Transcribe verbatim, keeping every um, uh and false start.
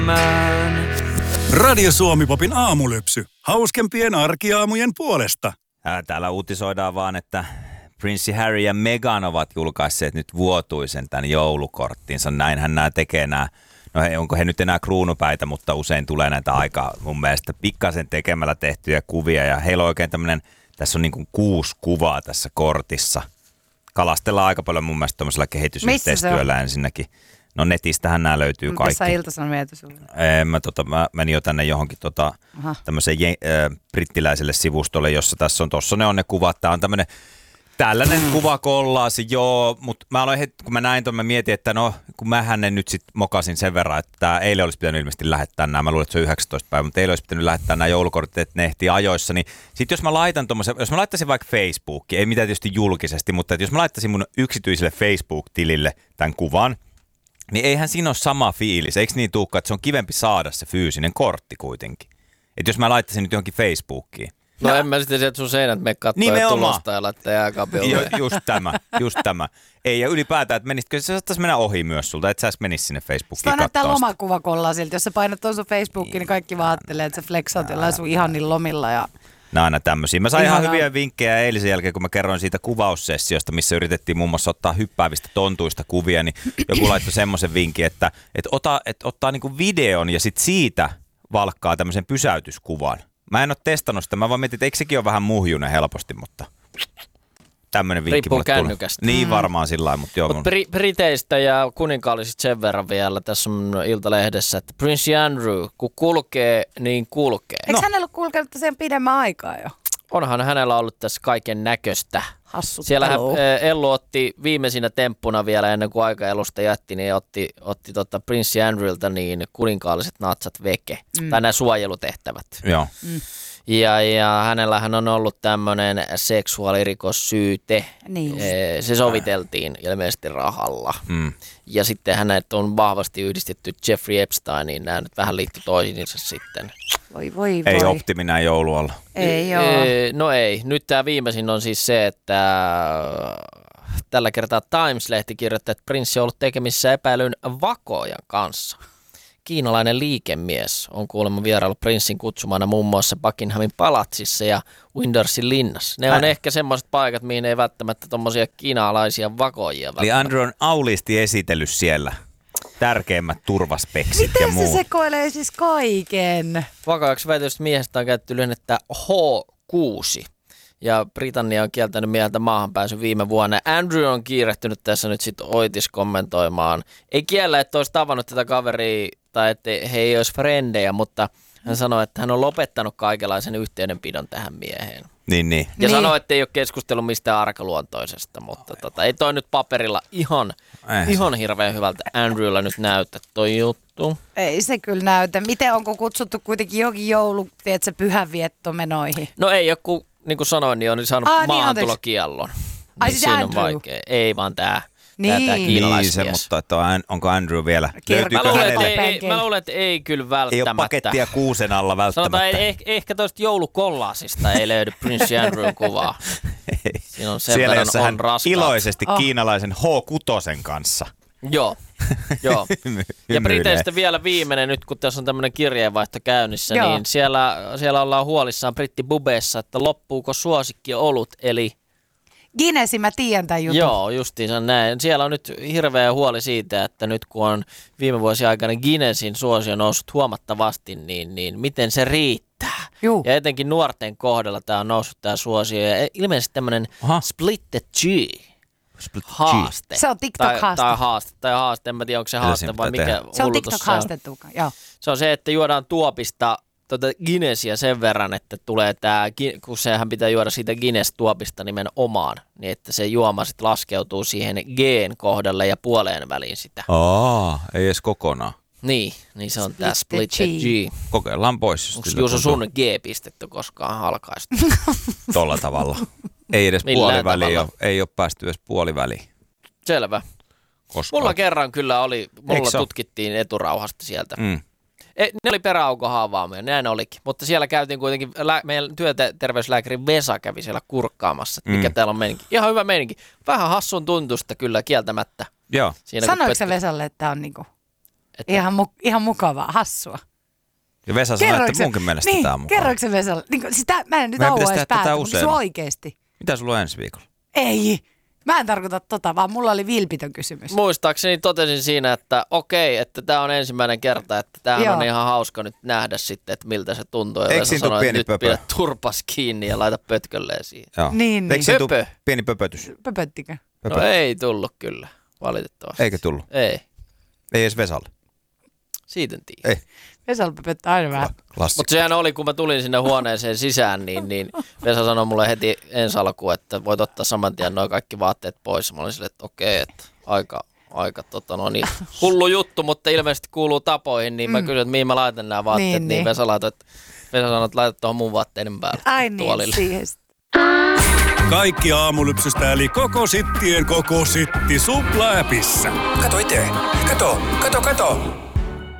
Radio Suomi-popin aamulypsy. Hauskempien arkiaamujen puolesta. Ää, täällä uutisoidaan vaan, että Prinssi Harry ja Meghan ovat julkaisseet nyt vuotuisen tämän joulukorttinsa. Näinhän nämä tekee nämä. No he, onko he nyt enää kruunupäitä, mutta usein tulee näitä aika mun mielestä pikkasen tekemällä tehtyjä kuvia. Ja heillä on oikein tämmöinen, tässä on niin kuin kuusi kuvaa tässä kortissa. Kalastellaan aika paljon mun mielestä tuollaisella kehitysyhteistyöllä ensinnäkin. No netistähän nämä löytyy kaikki. Tässä Ilta-Sanomien sulle? Mä, tota, mä menin jo tänne johonkin tota, tämmöiseen je, äh, brittiläiselle sivustolle, jossa tässä on, tossa ne on ne kuvat. Tää on tämmönen tällainen mm. kuvakollaasi, joo, mutta mä aloin heti, kun mä näin ton, mä mietin, että no, kun mähän ne nyt sit mokasin sen verran, että tää eilen olisi pitänyt ilmeisesti lähettää nämä, mä luulen, että se on yhdeksäntoista päivä, mutta eilen olisi pitänyt lähettää nämä joulukortit, että ne ehtii ajoissa, niin sit jos mä laitan tommosen, jos mä laittaisin vaikka Facebookiin, ei mitään tietysti julkisesti, mutta että jos mä laittaisin mun yksityiselle Facebook-tilille tämän kuvan, niin eihän siinä ole sama fiilis. Eikö niin tuukka, että se on kivempi saada se fyysinen kortti kuitenkin? Että jos mä laittaisin nyt johonkin Facebookiin. No, no en mä sitten sieltä sun seinät mene katsoa ja tulosta ja laittaa jääkaapin ju, Just tämä, just tämä. Ei ja ylipäätään, että menisitkö, se saattaisi mennä ohi myös sulta, että sä menisi sinne Facebookiin katsoa. Sitä näyttää lomakuvakollaa siltä. Jos sä painat tuon sun Facebookiin, niin kaikki vaan ajattelee, että sä flexaat jollain sun ihanin lomilla ja... Nämä aina tämmöisiä. Mä sain ihan, ihan hyviä vinkkejä eilisen jälkeen, kun mä kerroin siitä kuvaussessiosta, missä yritettiin muun muassa ottaa hyppäävistä tontuista kuvia, niin joku laittoi semmoisen vinkin, että, että, ota, että ottaa niinku videon ja sit siitä valkkaa tämmöisen pysäytyskuvan. Mä en ole testannut sitä, mä vaan mietin, että eikö sekin ole vähän muhjunen helposti, mutta tämmöinen vinkki riippuu mulle kännykästä. Niin varmaan sillä lailla, mutta joo. Mut Bri- Briteistä ja kuninkaallisista sen verran vielä tässä on Iltalehdessä, että Prince Andrew, kun kulkee, niin kulkee. Eikö no. hänellä ole kulkenut sen pidemmän aikaa jo? Onhan hänellä ollut tässä kaiken näköistä. Hassuttelua. Siellähän Ellu otti viimeisinä temppuna vielä ennen kuin aika Elusta jätti, niin otti, otti tota Prince Andrewlta niin kuninkaalliset natsat veke, mm. tai nämä suojelutehtävät. Joo. Mm. Ja, ja hänellähän on ollut tämmöinen seksuaalirikossyyte. Niin. Se soviteltiin ilmeisesti rahalla. Mm. Ja sitten hänet on vahvasti yhdistetty Jeffrey Epsteiniin. Nämä nyt vähän liittyy toisiinsa sitten. Voi, voi, ei voi. optimi näin joulualla. Ei ole. E, no ei. Nyt tämä viimeisin on siis se, että tällä kertaa Times-lehti kirjoittaa, että prinssi on ollut tekemissä epäilyn vakoojan kanssa. Kiinalainen liikemies on kuulemma vieraillut prinssin kutsumana muun muassa Buckinghamin palatsissa ja Windsorsin linnassa. Ne on Hän... ehkä semmoiset paikat, mihin ei välttämättä tommosia kiinalaisia vakoojia. Eli Andrew on auliisti esitellyt siellä tärkeimmät turvaspeksit miten ja muut. Miten se sekoilee siis kaiken? Vakoojaksi väitöstä miehestä on käytetty lyhennettä H kuusi. Ja Britannia on kieltänyt mieltä maahanpääsyn viime vuonna. Andrew on kiirehtynyt tässä nyt sitten oitis kommentoimaan. Ei kiellä, että olisi tavannut tätä kaveria tai että he ei olisi frendejä, mutta hän sanoi, että hän on lopettanut kaikenlaisen yhteydenpidon tähän mieheen. Niin, niin. Ja niin. sanoi, että ei ole keskustellut mistään arkaluontoisesta, mutta tota, ei toi nyt paperilla ihan, ihan hirveän hyvältä Andrewlla nyt näytä toi juttu. Ei se kyllä näytä. Miten onko kutsuttu kuitenkin jokin joulu, tiedätkö, pyhänviettomenoihin? No ei ole, kun niin kuin sanoin, niin on saanut Aa, maahantulokiellon. Ai niin siis siinä Andrew? on vaikea. Ei vaan tää. Niin. Tää kiinalaismies. Niin se, mutta että on, onko Andrew vielä? Mä luulen, että hänelle? ei, mä luulen, että ei kyllä välttämättä. Ei ole pakettia kuusen alla välttämättä. Sanotaan, eh, ehkä tuosta joulukollaasista ei löydy Prince Andrew kuvaa. Siinä on sen siellä, verran jossa on hän raskaat. iloisesti oh. kiinalaisen H kuusi kanssa. Joo. Joo. Ja Briteistä vielä viimeinen, nyt kun tässä on tämmöinen kirjeenvaihto käynnissä, Joo. niin siellä, siellä ollaan huolissaan brittibubeissa, että loppuuko suosikki olut, eli Guinness, mä tiedän tämän jutun. joo, justiinsa näin. Siellä on nyt hirveä huoli siitä, että nyt kun on viime vuosien aikana Guinnessin suosio noussut huomattavasti, niin, niin miten se riittää? Juu. Ja etenkin nuorten kohdalla tämä on noussut tämä suosio. Ja ilmeisesti tämmöinen split the G. Split haaste. Se on TikTok-haaste. Tai, tai haaste. Tai haaste, en mä tiedä, onko se haaste vai mikä tehdä. Se on hullutus TikTok-haaste, Tuukka, joo. Se on se, että juodaan tuopista tuota Guinnessia sen verran, että tulee tämä, kun sehän pitää juoda siitä Guinness-tuopista nimenomaan, niin että se juoma sitten laskeutuu siihen G:n kohdalle ja puoleen väliin sitä. Aa, ei edes kokonaan. Niin, niin se on tämä Split the split the G. Kokeillaan pois. Onko Juuso sun G-pistettä koskaan halkaistu? Tolla tavalla. Ei edes puoliväliä ole. Ei ole päästy edes puoliväliin. Selvä. Koskaan. Mulla kerran kyllä oli, mulla Eikö tutkittiin eturauhasta sieltä. Mm. E, ne oli peräaukon haavaamia, näin olikin. Mutta siellä käytiin kuitenkin, lä- meidän työterveyslääkäri Vesa kävi siellä kurkkaamassa, että mikä mm. täällä on meininki. Ihan hyvä meininki. Vähän hassun tuntusta kyllä kieltämättä. Joo. Siinä, sanoiko se Vesalle, että on niinku? Että Ihan, mu- ihan mukavaa, hassua. Ja Vesa sanoi, Kerroinko että se- munkin mielestä niin, tää on mukava. kerroinko se Vesalle? Niin, kuin, sitä, mä en nyt Meidän halua pitäisi edes tehdä tätä päätä, mutta se usein. oikeesti. Mitä sulla on ensi viikolla? Ei, mä en tarkoita tota, vaan mulla oli vilpitön kysymys. muistaakseni totesin siinä, että okei, että tämä on ensimmäinen kerta, että tämähän Joo. on ihan hauska nyt nähdä sitten, että miltä se tuntuu. Ja Eikö Vesa siinä tuu sanoi, pieni että nyt pöpö? pidä turpas kiinni ja laita pötkölleen siihen. Joo. Niin, niin. Eikö siinä tuu Pöpö. pieni pöpötys? Pöpöttikö? Pöpö. No ei tullut kyllä, valitettavasti. Eikö tullut? Ei, Ei edes Vesalle. siitä en tiedä. Ei. Vesalla pöpöttää aina vähän. Klassikko. Mutta sehän oli, kun mä tulin sinne huoneeseen sisään, niin, niin Vesa sanoi mulle heti ensi alkuun, että voit ottaa saman tien nuo kaikki vaatteet pois. Mä olin silleen, että okei, että aika, aika tota, no niin, hullu juttu, mutta ilmeisesti kuuluu tapoihin, niin mä kysyin, että mihin mä laitan nämä vaatteet, Niin, niin, niin niin. Vesa laitoi, että Vesa sanoi, että laita tuohon mun vaatteiden päälle Ai niin, tuolille. siihen. Kaikki aamulypsystä eli koko sittien koko sitti Supla-äpissä. Kato itse. Kato, kato, kato.